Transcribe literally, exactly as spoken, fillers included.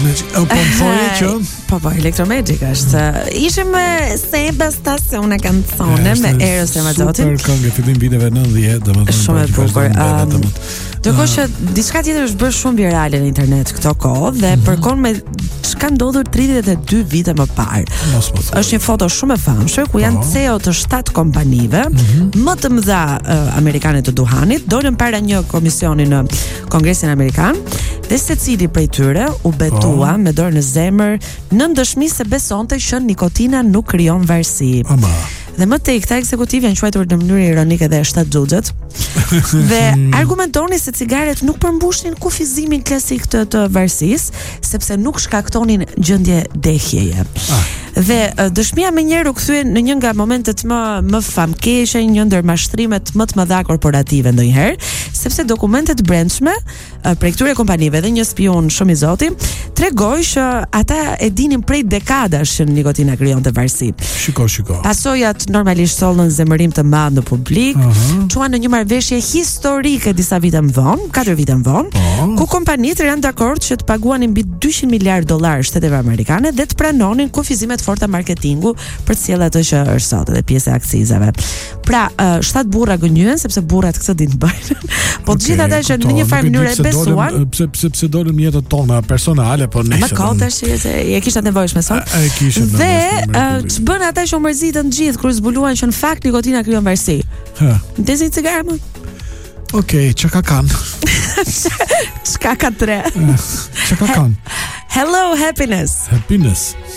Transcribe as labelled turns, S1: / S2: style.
S1: Po më thoje që
S2: Po po, Electromagic është. Ishim me Seba Stacione Canzone me Eros Ramazzotin.
S1: Super këngë fillim viteve nëntëdhjetë, domethënë.
S2: Shumë e bukur. Ndërkohë që diçka tjetër është bërë shumë virale në internet këto kohë dhe mm-hmm. përkon me çka ndodhur tridhjetë e dy vite më parë. Është një foto shumë e famshme ku janë C E O të shtat kompanive mm-hmm. më të mëdha uh, amerikane të duhanit, dolën para një komisioni në Kongresin Amerikan dhe secili prej tyre u betua oh. me dorë në zemër në dëshmi se besonte që nikotina nuk krijon varësi.
S1: Ama.
S2: Dhe më tej këta ekzekutivë janë quajtur në mënyrë ironike dhe shtat xhuxhet. Dhe argumentoni se cigaret nuk përmbushin kufizimin klasik të, të varësisë, sepse nuk shkaktonin gjendje dehjeje. Ah. Dhe dëshmia më njëherë u kthye në një nga momentet më më famkeqe, një ndër mashtrimet më të mëdha korporative ndonjëherë, sepse dokumentet brendshme prej këtyre kompanive dhe një spion shumë i zoti tregoi që ata e dinin prej dekadash që nikotina krijonte varësi.
S1: Shiko, shiko.
S2: Pasojat normalisht sollën zemërim të madh në publik, uh-huh. çuan në një marrëveshje historike disa vite më vonë, katër vite më vonë, uh-huh. ku kompanitë janë dakord që të paguanin mbi dyqind miliardë dollar shteteve amerikane dhe të pranonin kufizimet forta marketingu për të sjellë atë që është sot dhe pjesë e akcizave. Pra, uh, shtat burra gënjyen sepse burrat këtë dinë bëjnë. Po të gjithë ata që në një farë mënyrë e besuan,
S1: pse pse pse dolën mjetët tona personale, po nëse.
S2: Më kohësh që e kisha nevojshme sot. Dhe ç'bën ata që u mërzitën të gjithë kur zbuluan që në fakt nikotina krijon varësi. Hë. Ndezin cigare më.
S1: Okej, çka ka kanë?
S2: Çka ka tre?
S1: Çka ka kanë?
S2: Hello happiness.
S1: Happiness.